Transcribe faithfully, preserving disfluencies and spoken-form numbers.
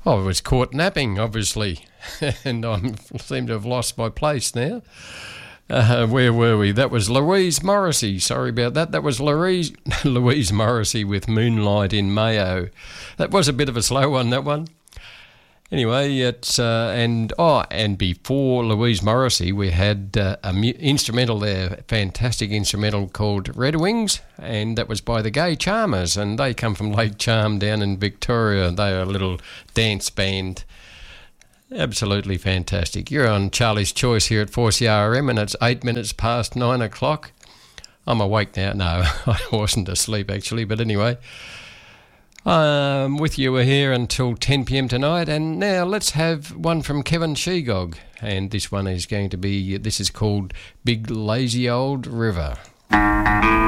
I was caught napping, obviously, and I seem to have lost my place now. Uh, where were we? That was Louise Morrissey. Sorry about that. That was Louise, Louise Morrissey with Moonlight in Mayo. That was a bit of a slow one, that one. Anyway, it's uh, and oh, and before Louise Morrissey, we had uh, a mu- instrumental there, fantastic instrumental called Red Wings, and that was by the Gay Charmers, and they come from Lake Charm down in Victoria. They are a little dance band, absolutely fantastic. You're on Charlie's Choice here at four C R M, and it's eight minutes past nine o'clock. I'm awake now. No, I wasn't asleep actually, but anyway. Um, with you, we're here until ten p.m. tonight, and now let's have one from Kevin Sheegog, and this one is going to be, this is called Big Lazy Old River.